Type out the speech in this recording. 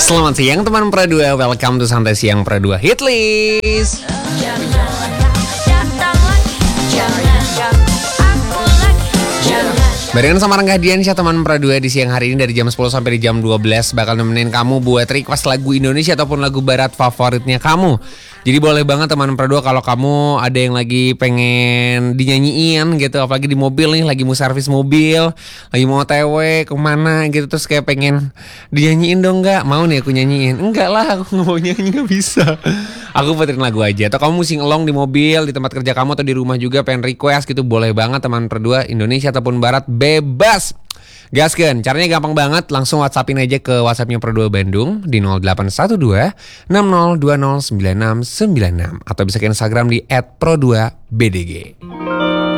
Selamat siang teman Pro 2, welcome to Santai Siang Pro 2 Hit List. Barengan sama Rangga Diansyah teman Pro 2 di siang hari ini dari jam 10 sampai di jam 12 bakal nemenin kamu buat request lagu Indonesia ataupun lagu barat favoritnya kamu. Jadi boleh banget teman Pro 2 kalau kamu ada yang lagi pengen dinyanyiin gitu, apalagi di mobil nih, lagi mau servis mobil, lagi mau OTW kemana gitu, terus kayak pengen dinyanyiin dong, nggak mau nih aku nyanyiin. Enggak lah, aku nggak mau nyanyi, nggak bisa. Aku puterin lagu aja. Atau kamu sing along di mobil, di tempat kerja kamu atau di rumah juga pengen request gitu, boleh banget teman Pro 2, Indonesia ataupun barat bebas. Gaskeun, caranya gampang banget, langsung WhatsAppin aja ke WhatsAppnya Pro 2 Bandung di 0812 60209696 atau bisa ke Instagram di @pro2bdg.